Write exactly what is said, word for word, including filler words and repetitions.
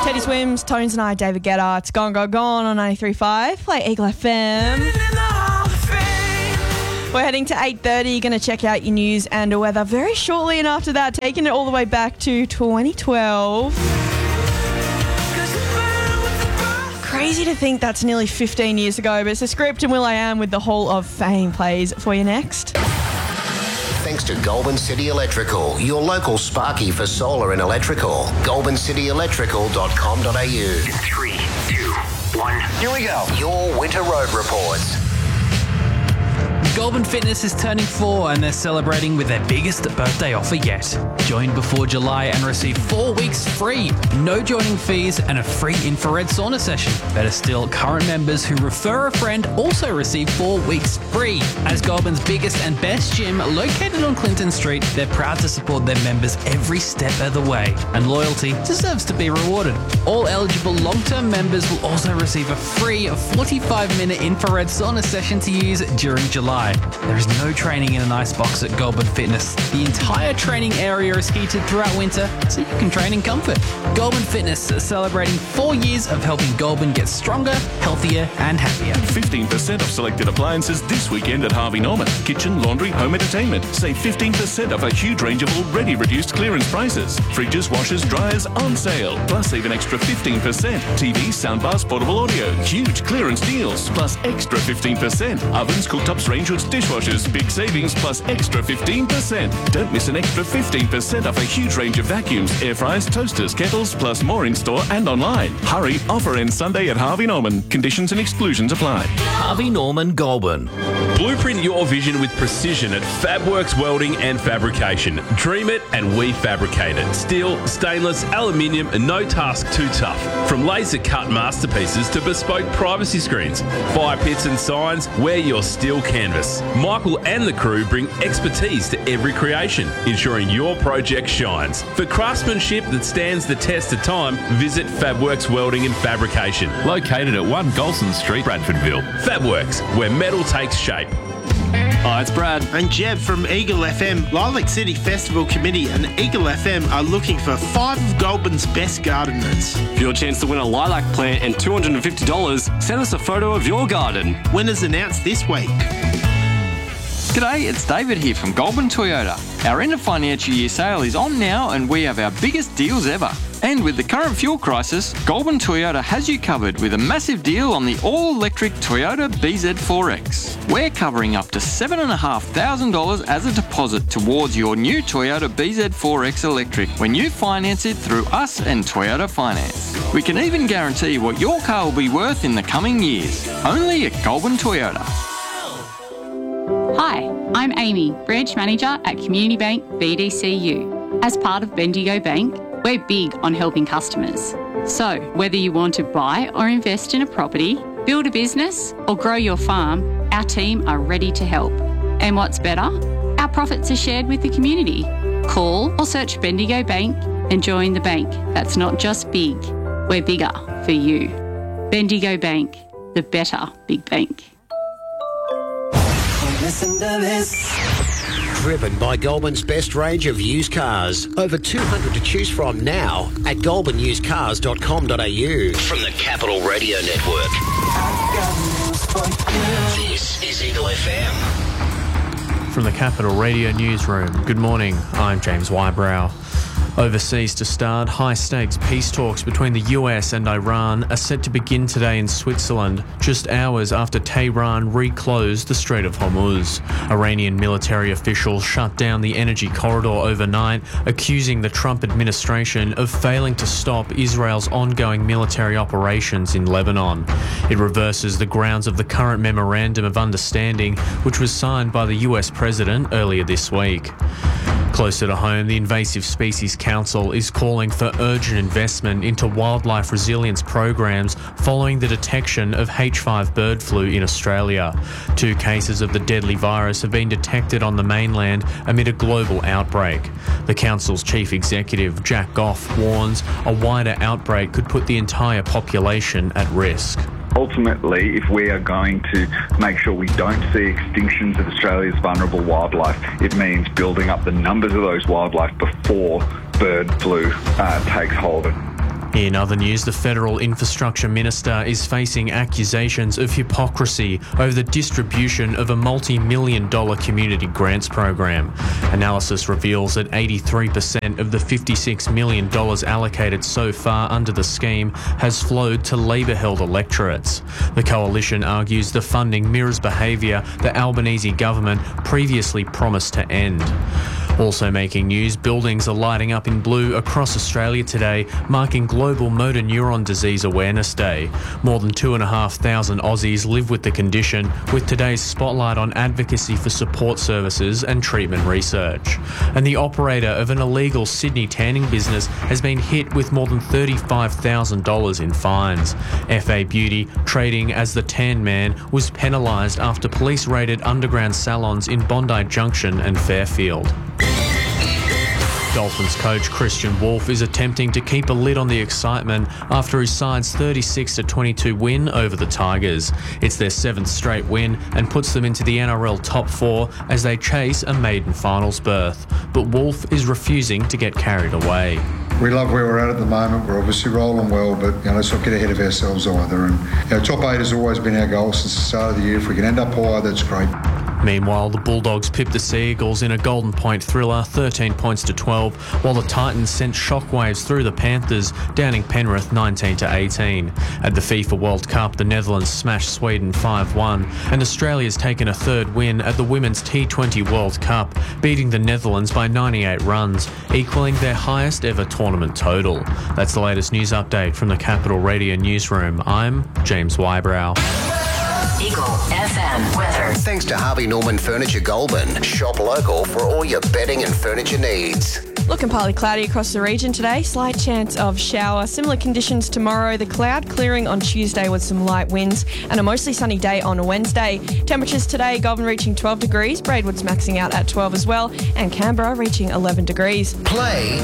Teddy Swims, Tones and I, David Guetta. It's Gone, Gone, Gone on ninety-three point five. Play Eagle F M. We're heading to eight thirty. You're going to check out your news and weather very shortly. And after that, taking it all the way back to twenty twelve. Crazy to think that's nearly fifteen years ago, but it's a script and will.i.am with the Hall of Fame plays for you next. Thanks to Goulburn City Electrical, your local Sparky for solar and electrical. goulburn city electrical dot com dot a u. Three, two, one. Here we go. Your winter road reports. Goulburn Fitness is turning four and they're celebrating with their biggest birthday offer yet. Join before July and receive four weeks free, no joining fees and a free infrared sauna session. Better still, current members who refer a friend also receive four weeks free. As Goulburn's biggest and best gym located on Clinton Street, they're proud to support their members every step of the way, and loyalty deserves to be rewarded. All eligible long-term members will also receive a free forty-five minute infrared sauna session to use during July. There is no training in an icebox at Goulburn Fitness. The entire training area is heated throughout winter, so you can train in comfort. Goulburn Fitness is celebrating four years of helping Goulburn get stronger, healthier and happier. fifteen percent off selected appliances this weekend at Harvey Norman. Kitchen, laundry, home entertainment. Save fifteen percent off a huge range of already reduced clearance prices. Fridges, washers, dryers on sale. Plus even extra fifteen percent. T Vs, soundbars, portable audio. Huge clearance deals. Plus extra fifteen percent. Ovens, cooktops, range hoods, dishwashers. Big savings plus extra fifteen percent. Don't miss an extra fifteen percent off a huge range of vacuums, air fryers, toasters, kettles, plus more in store and online. Hurry, offer ends Sunday at Harvey Norman. Conditions and exclusions apply. Harvey Norman Goulburn. Blueprint your vision with precision at Fabworks Welding and Fabrication. Dream it and we fabricate it. Steel, stainless, aluminium and no task too tough. From laser cut masterpieces to bespoke privacy screens, fire pits and signs, wear your steel canvas. Michael and the crew bring expertise to every creation, ensuring your project shines. For craftsmanship that stands the test of time, visit Fabworks Welding and Fabrication. Located at one Golson Street, Bradfordville. Fabworks, where metal takes shape. Hi, it's Brad. And Jeb from Eagle F M. Lilac City Festival Committee and Eagle F M are looking for five of Goulburn's best gardeners. For your chance to win a lilac plant and two hundred fifty dollars, send us a photo of your garden. Winners announced this week. G'day, it's David here from Goulburn Toyota. Our end of financial year sale is on now and we have our biggest deals ever. And with the current fuel crisis, Goulburn Toyota has you covered with a massive deal on the all-electric Toyota B Z four X. We're covering up to seven thousand five hundred dollars as a deposit towards your new Toyota B Z four X electric when you finance it through us and Toyota Finance. We can even guarantee what your car will be worth in the coming years. Only at Goulburn Toyota. Hi, I'm Amy, Branch Manager at Community Bank B D C U. As part of Bendigo Bank, we're big on helping customers. So, whether you want to buy or invest in a property, build a business or grow your farm, our team are ready to help. And what's better? Our profits are shared with the community. Call or search Bendigo Bank and join the bank that's not just big, we're bigger for you. Bendigo Bank, the better big bank. Listen to this. Driven by Goulburn's best range of used cars. Over two hundred to choose from now at goulburn used cars dot com dot a u. From the Capital Radio Network. This is Eagle F M. From the Capital Radio Newsroom, good morning, I'm James Wybrow. Overseas to start, high-stakes peace talks between the U S and Iran are set to begin today in Switzerland, just hours after Tehran reclosed the Strait of Hormuz. Iranian military officials shut down the energy corridor overnight, accusing the Trump administration of failing to stop Israel's ongoing military operations in Lebanon. It reverses the grounds of the current Memorandum of Understanding, which was signed by the U S president earlier this week. Closer to home, the Invasive Species Council is calling for urgent investment into wildlife resilience programs following the detection of H five bird flu in Australia. Two cases of the deadly virus have been detected on the mainland amid a global outbreak. The council's chief executive, Jack Goff, warns a wider outbreak could put the entire population at risk. Ultimately, if we are going to make sure we don't see extinctions of Australia's vulnerable wildlife, it means building up the numbers of those wildlife before bird flu uh, takes hold. In other news, the Federal Infrastructure Minister is facing accusations of hypocrisy over the distribution of a multi-million dollar community grants program. Analysis reveals that eighty-three percent of the fifty-six million dollars allocated so far under the scheme has flowed to Labor-held electorates. The coalition argues the funding mirrors behaviour the Albanese government previously promised to end. Also making news, buildings are lighting up in blue across Australia today, marking Global Motor Neuron Disease Awareness Day. More than two and a half thousand Aussies live with the condition, with today's spotlight on advocacy for support services and treatment research. And the operator of an illegal Sydney tanning business has been hit with more than thirty-five thousand dollars in fines. F A Beauty, trading as the Tan Man, was penalised after police raided underground salons in Bondi Junction and Fairfield. Dolphins coach Christian Wolf is attempting to keep a lid on the excitement after his side's thirty-six to twenty-two win over the Tigers. It's their seventh straight win and puts them into the N R L top four as they chase a maiden finals berth. But Wolf is refusing to get carried away. We love where we're at at the moment. We're obviously rolling well, but you know, let's not get ahead of ourselves either. And you know, top eight has always been our goal since the start of the year. If we can end up higher, that's great. Meanwhile, the Bulldogs pipped the Sea Eagles in a Golden Point thriller, thirteen points to twelve, while the Titans sent shockwaves through the Panthers, downing Penrith nineteen to eighteen. At the FIFA World Cup, the Netherlands smashed Sweden five one, and Australia's taken a third win at the Women's T twenty World Cup, beating the Netherlands by ninety-eight runs, equalling their highest ever tournament total. That's the latest news update from the Capital Radio Newsroom. I'm James Wybrow. Eagle F M weather. Thanks to Harvey Norman Furniture Goulburn. Shop local for all your bedding and furniture needs. Looking partly cloudy across the region today. Slight chance of shower. Similar conditions tomorrow. The cloud clearing on Tuesday with some light winds and a mostly sunny day on Wednesday. Temperatures today, Goulburn reaching twelve degrees, Braidwood's maxing out at twelve as well, and Canberra reaching eleven degrees. Play